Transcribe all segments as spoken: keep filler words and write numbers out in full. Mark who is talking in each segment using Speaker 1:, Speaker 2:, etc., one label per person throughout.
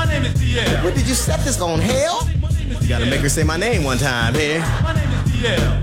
Speaker 1: name is D L.
Speaker 2: What, did you set this on hell? You gotta make her say my name one time here.
Speaker 1: My name is D L.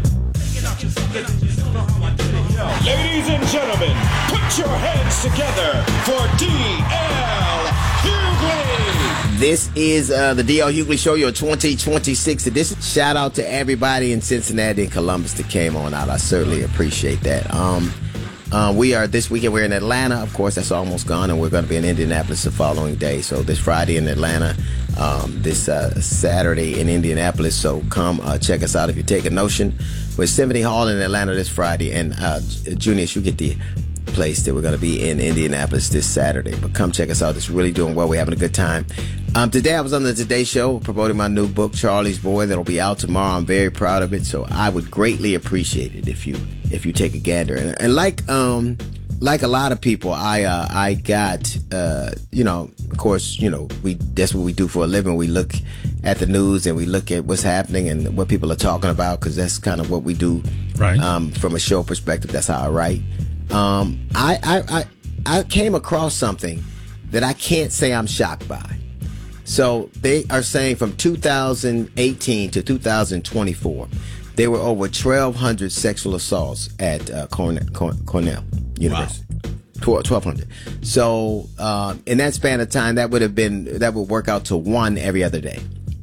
Speaker 3: Ladies and gentlemen, put your hands together for D L Hughley.
Speaker 2: This is uh, the D L Hughley Show, your twenty twenty-six edition. Shout out to everybody in Cincinnati and Columbus that came on out. I certainly appreciate that. Um, uh, we are this weekend. We're in Atlanta, of course. That's almost gone, and we're going to be in Indianapolis the following day. So this Friday in Atlanta, um, this uh, Saturday in Indianapolis. So come uh, check us out if you take a notion. We're at Symphony Hall in Atlanta this Friday, and uh, Junius, you get the place that we're going to be in Indianapolis this Saturday. But come check us out. It's really doing well. We're having a good time. Um, today I was on the Today Show promoting my new book, Charlie's Boy, that'll be out tomorrow. I'm very proud of it. So I would greatly appreciate it if you if you take a gander. And, and like um like a lot of people, I uh, I got uh, you know, of course, you know, we that's what we do for a living. We look at the news and we look at what's happening and what people are talking about, because that's kind of what we do.
Speaker 4: Right.
Speaker 2: Um, from a show perspective, that's how I write. Um, I, I, I, I came across something that I can't say I'm shocked by. So they are saying from two thousand eighteen to two thousand twenty-four, there were over twelve hundred sexual assaults at uh, Cornell, Cornell University. Wow. twelve hundred. So uh, in that span of time, that would have been that would work out to one every other day.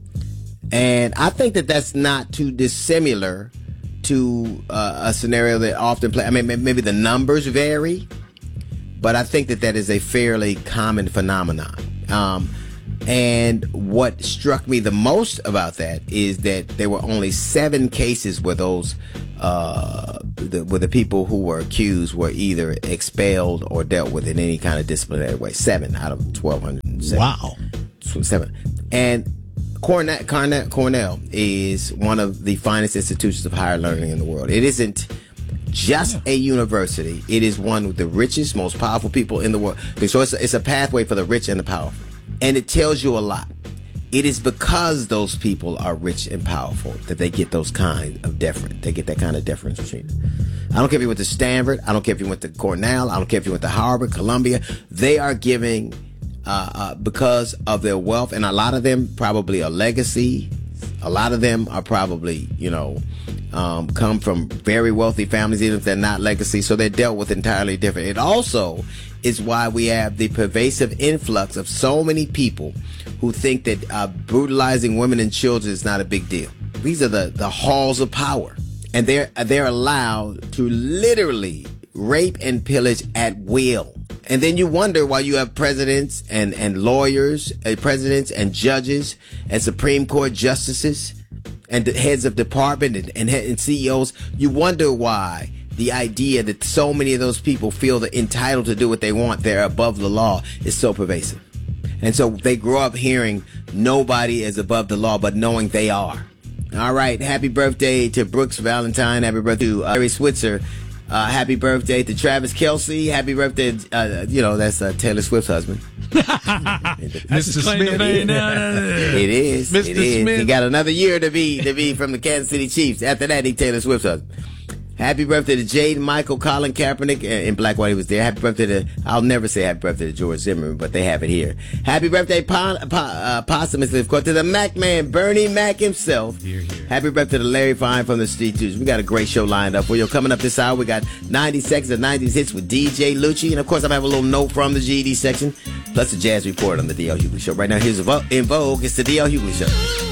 Speaker 2: And I think that that's not too dissimilar to uh, a scenario that often play. I mean, maybe the numbers vary, but I think that that is a fairly common phenomenon. Um, and what struck me the most about that is that there were only seven cases where those, uh, the, where the people who were accused were either expelled or dealt with in any kind of disciplinary way. Seven out of twelve hundred.
Speaker 4: Wow.
Speaker 2: Seven. And Cornell, Cornell, Cornell is one of the finest institutions of higher learning in the world. It isn't just a university. It is one of the richest, most powerful people in the world. So it's a, it's a pathway for the rich and the powerful. And it tells you a lot. It is because those people are rich and powerful that they get those kind of deference. They get that kind of deference treatment. I don't care if you went to Stanford. I don't care if you went to Cornell. I don't care if you went to Harvard, Columbia. They are giving... Uh, uh, because of their wealth, and a lot of them probably a legacy. A lot of them are probably, you know, um, come from very wealthy families, even if they're not legacy. So they're dealt with entirely different. It also is why we have the pervasive influx of so many people who think that uh, brutalizing women and children is not a big deal. These are the, the halls of power, and they're they're allowed to literally rape and pillage at will. And then you wonder why you have presidents and, and lawyers, uh, presidents and judges and Supreme Court justices and the heads of department and, and, and C E Os. You wonder why the idea that so many of those people feel they're entitled to do what they want, they're above the law, is so pervasive. And so they grow up hearing nobody is above the law, but knowing they are. All right. Happy birthday to Brooks Valentine. Happy birthday to uh, Larry Switzer. Uh, happy birthday to Travis Kelce. Happy birthday, uh, you know, that's uh, Taylor Swift's husband.
Speaker 4: Mister Smith.
Speaker 2: It is.
Speaker 4: Mister
Speaker 2: It is.
Speaker 4: Smith.
Speaker 2: He got another year to be to be from the Kansas City Chiefs. After that, he Taylor Swift's husband. Happy birthday to Jade Michael, Colin Kaepernick. In Black White, he was there. Happy birthday to, I'll never say happy birthday to George Zimmerman, but they have it here. Happy birthday, pon, po, uh, posthumously, of course, to the Mac man, Bernie Mac himself.
Speaker 4: Here, here.
Speaker 2: Happy birthday to Larry Fine from the Street News. We got a great show lined up for you. Coming up this hour, we got ninety seconds of nineties hits with D J Lucci. And of course, I'm going to have a little note from the G E D section, plus a jazz report on the D L Hughley Show. Right now, here's a vo- in Vogue. It's the D L Hughley Show.